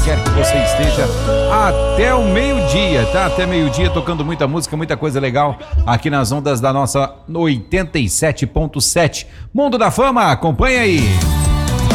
quer que você esteja até o meio-dia, tá? Até meio-dia tocando muita música, muita coisa legal aqui nas ondas da nossa 87.7. Mundo da Fama, acompanha aí.